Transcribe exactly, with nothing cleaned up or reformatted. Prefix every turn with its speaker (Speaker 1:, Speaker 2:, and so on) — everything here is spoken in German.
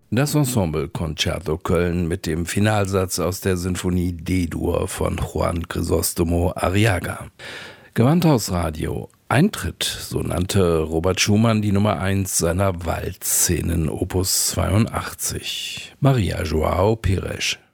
Speaker 1: Das Ensemble Concerto Köln mit dem Finalsatz aus der Sinfonie D-Dur von Juan Crisóstomo Arriaga. Gewandhausradio. Eintritt, so nannte Robert Schumann die Nummer eins seiner Waldszenen Opus zweiundachtzig. Maria João Pires.